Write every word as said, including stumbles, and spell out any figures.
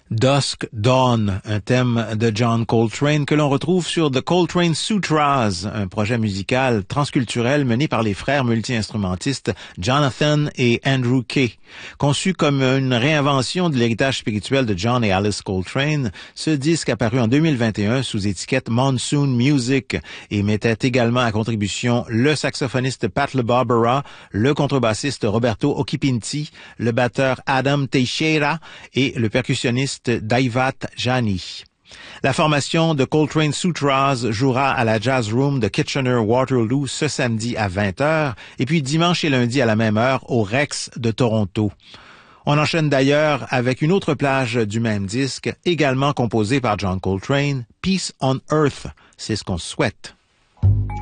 Dusk Dawn, un thème de John Coltrane que l'on retrouve sur The Coltrane Sutras, un projet musical transculturel mené par les frères multi-instrumentistes Jonathan et Andrew Kay. Conçu comme une réinvention de l'héritage spirituel de John et Alice Coltrane, ce disque apparu en deux mille vingt et un sous étiquette Monsoon Music et mettait également à contribution le saxophoniste Pat LeBarbera, le contrebassiste Roberto Occhipinti, le batteur Adam Teixeira et le percussionniste Daivat Jani. La formation de Coltrane Sutras jouera à la Jazz Room de Kitchener-Waterloo ce samedi à vingt heures et puis dimanche et lundi à la même heure au Rex de Toronto. On enchaîne d'ailleurs avec une autre plage du même disque, également composée par John Coltrane, Peace on Earth, c'est ce qu'on souhaite.